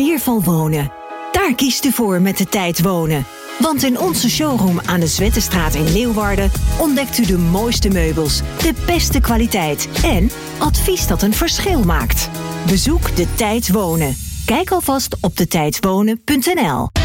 Sfeervol wonen. Daar kiest u voor met de Tijd Wonen. Want in onze showroom aan de Zwettenstraat in Leeuwarden ontdekt u de mooiste meubels, de beste kwaliteit en advies dat een verschil maakt. Bezoek de Tijd Wonen. Kijk alvast op detijdwonen.nl.